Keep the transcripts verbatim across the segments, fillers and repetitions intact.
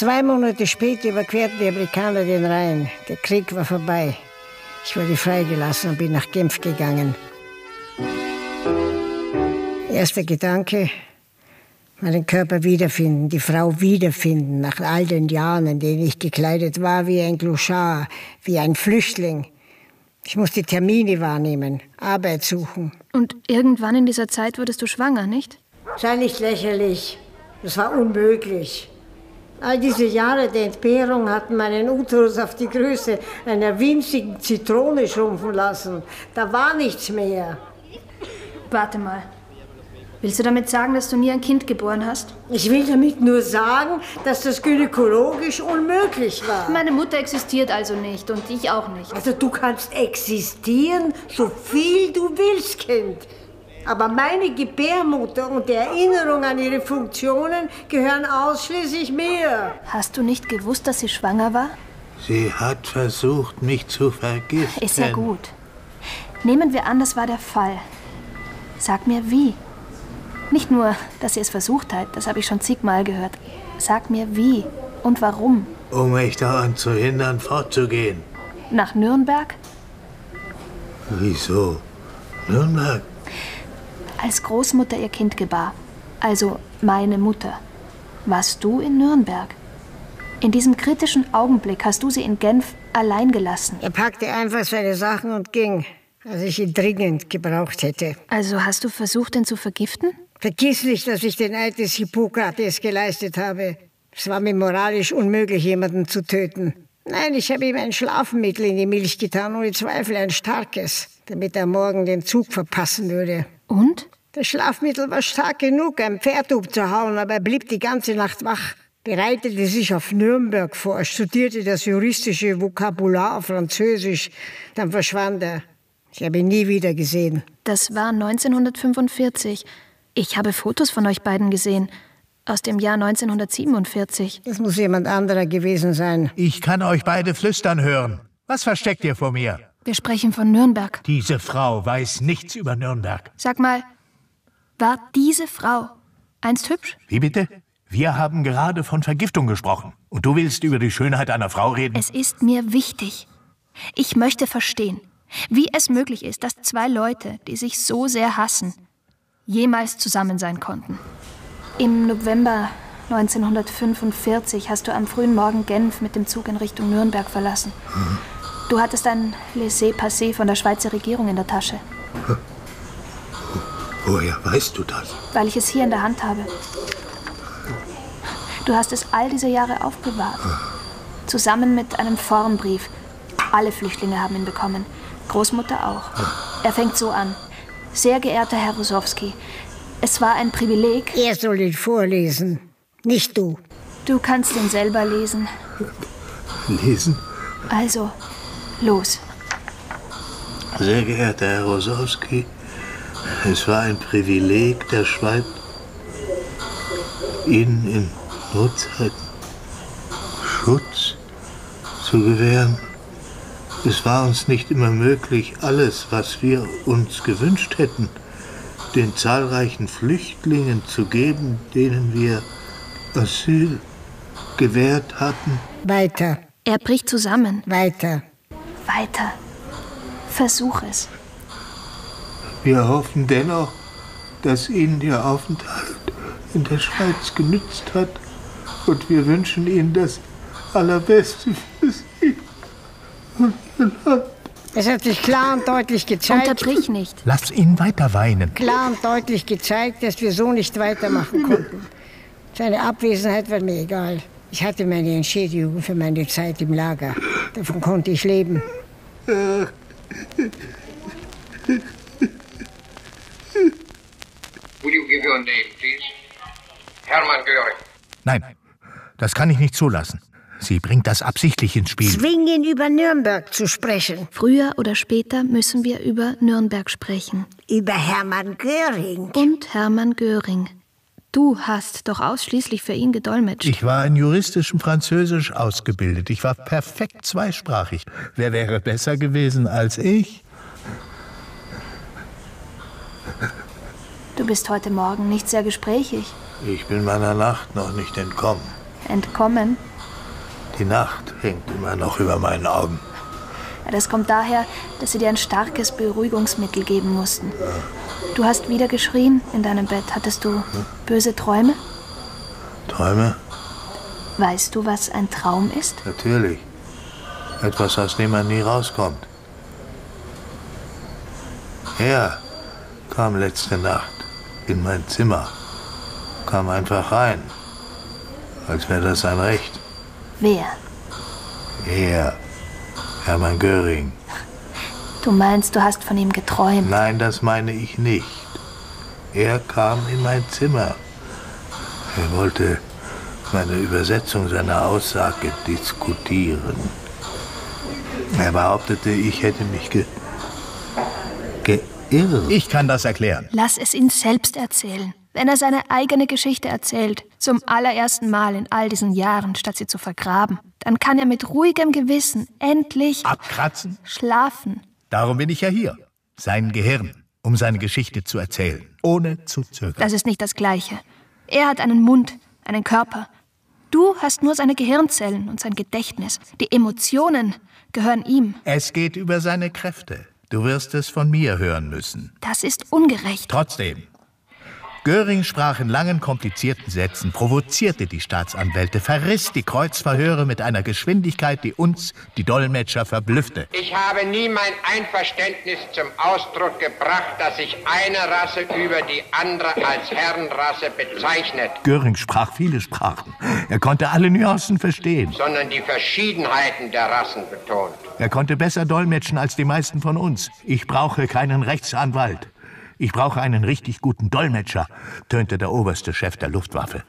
Zwei Monate später überquerten die Amerikaner den Rhein. Der Krieg war vorbei. Ich wurde freigelassen und bin nach Genf gegangen. Erster Gedanke, meinen Körper wiederfinden, die Frau wiederfinden, nach all den Jahren, in denen ich gekleidet war wie ein Glochard, wie ein Flüchtling. Ich musste Termine wahrnehmen, Arbeit suchen. Und irgendwann in dieser Zeit wurdest du schwanger, nicht? Sei nicht lächerlich, das war unmöglich. All diese Jahre der Entbehrung hatten meinen Uterus auf die Größe einer winzigen Zitrone schrumpfen lassen. Da war nichts mehr. Warte mal. Willst du damit sagen, dass du nie ein Kind geboren hast? Ich will damit nur sagen, dass das gynäkologisch unmöglich war. Meine Mutter existiert also nicht und ich auch nicht. Also du kannst existieren, so viel du willst, Kind. Aber meine Gebärmutter und die Erinnerung an ihre Funktionen gehören ausschließlich mir. Hast du nicht gewusst, dass sie schwanger war? Sie hat versucht, mich zu vergiften. Ist ja gut. Nehmen wir an, das war der Fall. Sag mir, wie. Nicht nur, dass sie es versucht hat, das habe ich schon zigmal gehört. Sag mir, wie und warum. Um mich daran zu hindern, fortzugehen. Nach Nürnberg? Wieso? Nürnberg? Als Großmutter ihr Kind gebar, also meine Mutter, warst du in Nürnberg. In diesem kritischen Augenblick hast du sie in Genf allein gelassen. Er packte einfach seine Sachen und ging, als ich ihn dringend gebraucht hätte. Also hast du versucht, ihn zu vergiften? Vergiss nicht, dass ich den Eid des Hippokrates geleistet habe. Es war mir moralisch unmöglich, jemanden zu töten. Nein, ich habe ihm ein Schlafmittel in die Milch getan, ohne Zweifel ein starkes, damit er morgen den Zug verpassen würde. Und? Das Schlafmittel war stark genug, ein Pferd umzuhauen, aber er blieb die ganze Nacht wach, bereitete sich auf Nürnberg vor, studierte das juristische Vokabular auf Französisch. Dann verschwand er. Ich habe ihn nie wieder gesehen. Das war neunzehnhundertfünfundvierzig. Ich habe Fotos von euch beiden gesehen. Aus dem Jahr neunzehnhundertsiebenundvierzig. Das muss jemand anderer gewesen sein. Ich kann euch beide flüstern hören. Was versteckt ihr vor mir? Wir sprechen von Nürnberg. Diese Frau weiß nichts über Nürnberg. Sag mal, war diese Frau einst hübsch? Wie bitte? Wir haben gerade von Vergiftung gesprochen. Und du willst über die Schönheit einer Frau reden? Es ist mir wichtig. Ich möchte verstehen, wie es möglich ist, dass zwei Leute, die sich so sehr hassen, jemals zusammen sein konnten. Im November neunzehnhundertfünfundvierzig hast du am frühen Morgen Genf mit dem Zug in Richtung Nürnberg verlassen. Hm. Du hattest ein Laissez-passer von der Schweizer Regierung in der Tasche. Woher weißt du das? Weil ich es hier in der Hand habe. Du hast es all diese Jahre aufbewahrt. Zusammen mit einem Formbrief. Alle Flüchtlinge haben ihn bekommen. Großmutter auch. Er fängt so an. Sehr geehrter Herr Rosowski, es war ein Privileg... Er soll ihn vorlesen, nicht du. Du kannst ihn selber lesen. Lesen? Also, los. Sehr geehrter Herr Rosowski, es war ein Privileg der Schweiz, Ihnen in Notzeiten Schutz zu gewähren. Es war uns nicht immer möglich, alles, was wir uns gewünscht hätten, den zahlreichen Flüchtlingen zu geben, denen wir Asyl gewährt hatten. Weiter. Er bricht zusammen. Weiter. Weiter. Versuch es. Wir hoffen dennoch, dass Ihnen der Aufenthalt in der Schweiz genützt hat und wir wünschen Ihnen das Allerbeste für Sie und Ihr Land. Es hat sich klar und deutlich gezeigt... Unterbrich nicht. Lass ihn weiter weinen. Klar und deutlich gezeigt, dass wir so nicht weitermachen konnten. Seine Abwesenheit war mir egal. Ich hatte meine Entschädigung für meine Zeit im Lager. Davon konnte ich leben. Would you give your name, please? Hermann Göring. Nein, das kann ich nicht zulassen. Sie bringt das absichtlich ins Spiel. Zwing ihn, über Nürnberg zu sprechen. Früher oder später müssen wir über Nürnberg sprechen. Über Hermann Göring. Und Hermann Göring. Du hast doch ausschließlich für ihn gedolmetscht. Ich war in juristischem Französisch ausgebildet. Ich war perfekt zweisprachig. Wer wäre besser gewesen als ich? Du bist heute Morgen nicht sehr gesprächig. Ich bin meiner Nacht noch nicht entkommen. Entkommen? Die Nacht hängt immer noch über meinen Augen. Ja, das kommt daher, dass sie dir ein starkes Beruhigungsmittel geben mussten. Ja. Du hast wieder geschrien in deinem Bett. Hattest du hm? böse Träume? Träume? Weißt du, was ein Traum ist? Natürlich. Etwas, aus dem man nie rauskommt. Er kam letzte Nacht in mein Zimmer. Kam einfach rein. Als wäre das sein Recht. Wer? Er. Hermann Göring. Du meinst, du hast von ihm geträumt? Nein, das meine ich nicht. Er kam in mein Zimmer. Er wollte meine Übersetzung seiner Aussage diskutieren. Er behauptete, ich hätte mich ge... geirrt. Ich kann das erklären. Lass es ihn selbst erzählen. Wenn er seine eigene Geschichte erzählt, zum allerersten Mal in all diesen Jahren, statt sie zu vergraben, dann kann er mit ruhigem Gewissen endlich... Abkratzen? Schlafen. Darum bin ich ja hier. Sein Gehirn, um seine Geschichte zu erzählen, ohne zu zögern. Das ist nicht das Gleiche. Er hat einen Mund, einen Körper. Du hast nur seine Gehirnzellen und sein Gedächtnis. Die Emotionen gehören ihm. Es geht über seine Kräfte. Du wirst es von mir hören müssen. Das ist ungerecht. Trotzdem. Göring sprach in langen, komplizierten Sätzen, provozierte die Staatsanwälte, verriss die Kreuzverhöre mit einer Geschwindigkeit, die uns, die Dolmetscher, verblüffte. Ich habe nie mein Einverständnis zum Ausdruck gebracht, dass sich eine Rasse über die andere als Herrenrasse bezeichnet. Göring sprach viele Sprachen. Er konnte alle Nuancen verstehen. Sondern die Verschiedenheiten der Rassen betont. Er konnte besser dolmetschen als die meisten von uns. Ich brauche keinen Rechtsanwalt. Ich brauche einen richtig guten Dolmetscher, tönte der oberste Chef der Luftwaffe.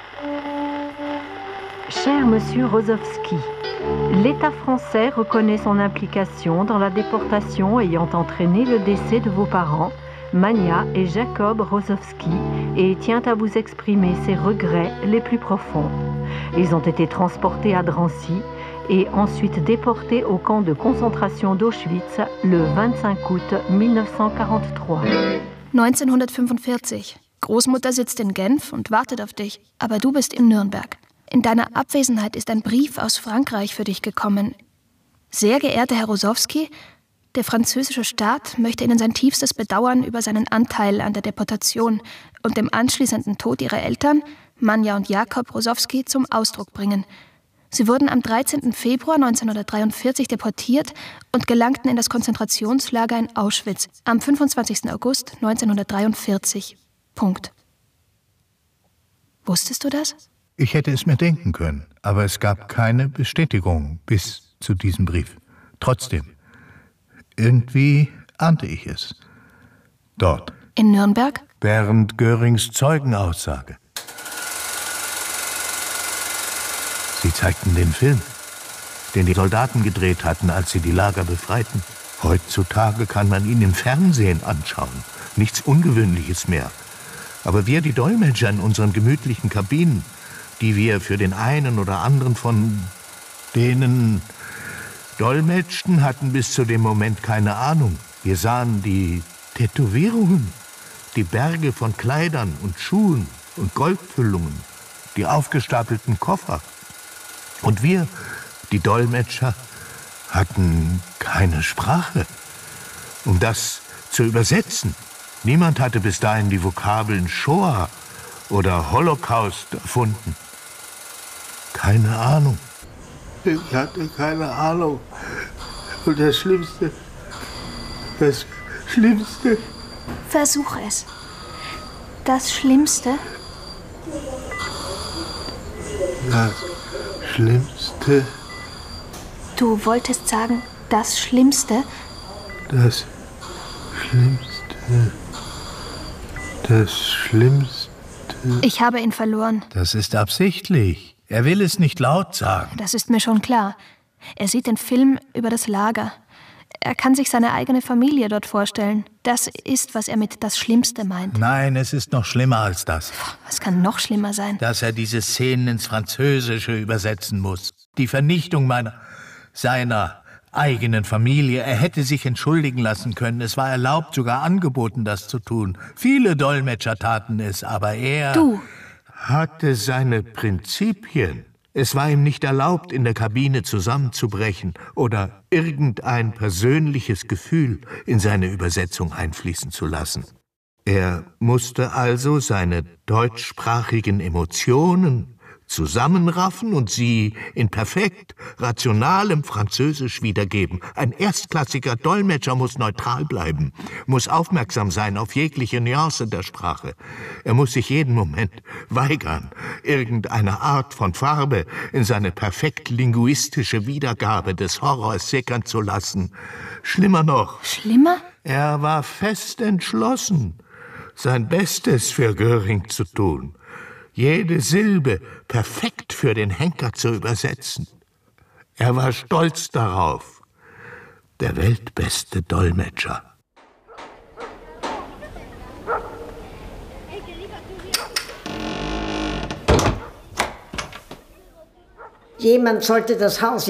Cher Monsieur Rozovsky, l'État français reconnaît son implication dans la déportation ayant entraîné le décès de vos parents, Mania et Jacob Rozovsky, et tient à vous exprimer ses regrets les plus profonds. Ils ont été transportés à Drancy et ensuite déportés au camp de concentration d'Auschwitz le vingt-cinq août neunzehnhundertdreiundvierzig. neunzehnhundertfünfundvierzig. Großmutter sitzt in Genf und wartet auf dich, aber du bist in Nürnberg. In deiner Abwesenheit ist ein Brief aus Frankreich für dich gekommen. Sehr geehrter Herr Rozovsky, der französische Staat möchte Ihnen sein tiefstes Bedauern über seinen Anteil an der Deportation und dem anschließenden Tod Ihrer Eltern, Manja und Jakob Rozovsky, zum Ausdruck bringen. Sie wurden am dreizehnten Februar neunzehnhundertdreiundvierzig deportiert und gelangten in das Konzentrationslager in Auschwitz am fünfundzwanzigsten August neunzehnhundertdreiundvierzig. Punkt. Wusstest du das? Ich hätte es mir denken können, aber es gab keine Bestätigung bis zu diesem Brief. Trotzdem, irgendwie ahnte ich es. Dort. In Nürnberg? Während Görings Zeugenaussage. Sie zeigten den Film, den die Soldaten gedreht hatten, als sie die Lager befreiten. Heutzutage kann man ihn im Fernsehen anschauen. Nichts Ungewöhnliches mehr. Aber wir, die Dolmetscher in unseren gemütlichen Kabinen, die wir für den einen oder anderen von denen dolmetschten, hatten bis zu dem Moment keine Ahnung. Wir sahen die Tätowierungen, die Berge von Kleidern und Schuhen und Goldfüllungen, die aufgestapelten Koffer. Und wir, die Dolmetscher, hatten keine Sprache, um das zu übersetzen. Niemand hatte bis dahin die Vokabeln Shoah oder Holocaust erfunden. Keine Ahnung. Ich hatte keine Ahnung. Und das Schlimmste, das Schlimmste... Versuch es. Das Schlimmste? Das Schlimmste... Du wolltest sagen, das Schlimmste? Das Schlimmste... Das Schlimmste... Ich habe ihn verloren. Das ist absichtlich. Er will es nicht laut sagen. Das ist mir schon klar. Er sieht den Film über das Lager. Er kann sich seine eigene Familie dort vorstellen. Das ist, was er mit das Schlimmste meint. Nein, es ist noch schlimmer als das. Was kann noch schlimmer sein? Dass er diese Szenen ins Französische übersetzen muss. Die Vernichtung meiner, seiner eigenen Familie. Er hätte sich entschuldigen lassen können. Es war erlaubt, sogar angeboten, das zu tun. Viele Dolmetscher taten es, aber er... Du! hatte seine Prinzipien. Es war ihm nicht erlaubt, in der Kabine zusammenzubrechen oder irgendein persönliches Gefühl in seine Übersetzung einfließen zu lassen. Er musste also seine deutschsprachigen Emotionen zusammenraffen und sie in perfekt rationalem Französisch wiedergeben. Ein erstklassiger Dolmetscher muss neutral bleiben, muss aufmerksam sein auf jegliche Nuance der Sprache. Er muss sich jeden Moment weigern, irgendeine Art von Farbe in seine perfekt linguistische Wiedergabe des Horrors sickern zu lassen. Schlimmer noch. Schlimmer? Er war fest entschlossen, sein Bestes für Göring zu tun. Jede Silbe perfekt für den Henker zu übersetzen. Er war stolz darauf, der weltbeste Dolmetscher. Jemand sollte das Haus